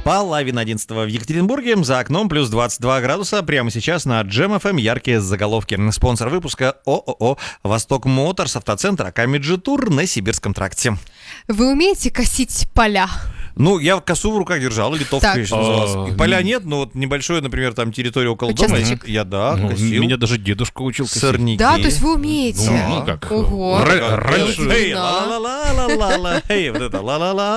Половина 11 в Екатеринбурге, за окном плюс 22 градуса. Прямо сейчас на Джем ФМ яркие заголовки. Спонсор выпуска ООО «Восток Моторс», автоцентр Акамеджи Тур на Сибирском тракте. Вы умеете косить поля? Ну, я косу в руках держал, литовка еще называлась. И поля нет, но вот небольшое, например, там территория около дома. Я, косил. Меня даже дедушка учил косить. Сорняки. Да, то есть вы умеете? Ну, как? Ого. Раньше... Эй, ла-ла-ла-ла-ла-ла. Эй, вот это ла-ла-ла.